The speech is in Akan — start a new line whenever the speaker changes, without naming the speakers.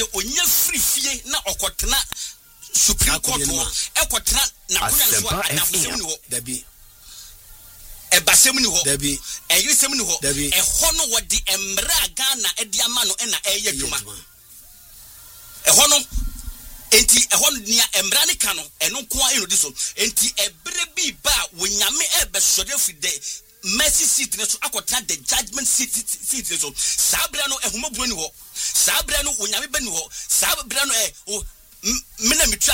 onya free fie na okotena Supreme Court ekotena na kunya so anafusem ni ho
dabi
ebasem ni ho
dabi
eyisem ni ho eho no wodi emra Ghana edi ama no na eye dwuma eho no enti eho nia emra ne ka no eno ko a enodi so enti ebre bi ba wonyame ebesode fide mercy seat ne so akotena the judgment seat ne so sabra no ehumaburo ni ho sabra no wonyame bani ho sabra no mena